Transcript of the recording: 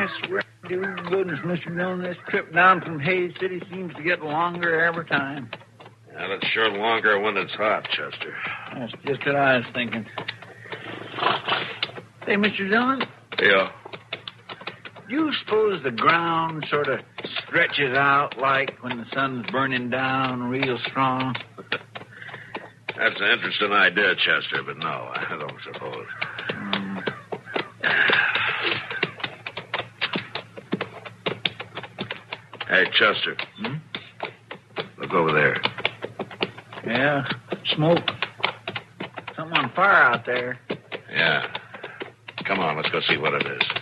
I swear to goodness, Mr. Dillon, this trip down from Hayes City seems to get longer every time. Well, it's sure longer when it's hot, Chester. That's just what I was thinking. Hey, Mr. Dillon? Yeah. Do you suppose the ground sort of stretches out like when the sun's burning down real strong? That's an interesting idea, Chester, but no, I don't suppose. Hey, Chester. Look over there. Yeah, smoke. Something on fire out there. Yeah. Come on, let's go see what it is.